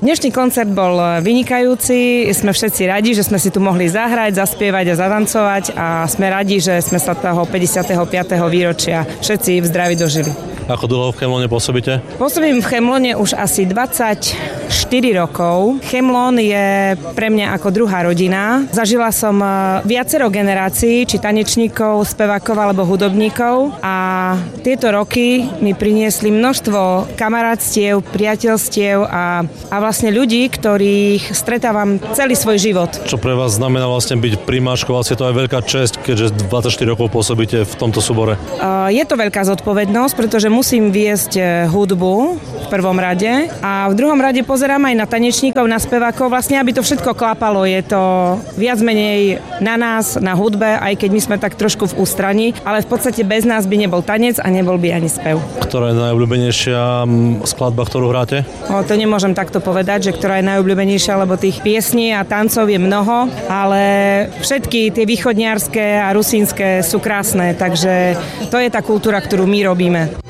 Dnešný koncert bol vynikajúci, sme všetci radi, že sme si tu mohli zahrať, zaspievať a zatancovať a sme radi, že sme sa toho 55. výročia všetci v zdraví dožili. Ako dlho v Chemlone pôsobíte? Pôsobím v Chemlone už asi 24 rokov. Chemlon je pre mňa ako druhá rodina. Zažila som viacero generácií, či tanečníkov, spevákov alebo hudobníkov a tieto roky mi priniesli množstvo kamarátstiev, priateľstiev a vlastne ľudí, ktorých stretávam celý svoj život. Čo pre vás znamená vlastne byť primáčkou? Vlastne to je veľká česť, keďže 24 rokov pôsobíte v tomto súbore. Je to veľká zodpovednosť, pretože musím viesť hudbu v prvom rade a v druhom rade pozerám aj na tanečníkov, na spevákov, vlastne aby to všetko klapalo. Je to viac menej na nás, na hudbe, aj keď my sme tak trošku v ústraní, ale v podstate bez nás by nebol tanec a nebol by ani spev. Ktorá je najobľúbenejšia skladba, ktorú hráte? To nemôžem takto povedať, že ktorá je najobľúbenejšia, lebo tých piesní a tancov je mnoho, ale všetky tie východniarské a rusínske sú krásne, takže to je tá kultúra, ktorú my robíme.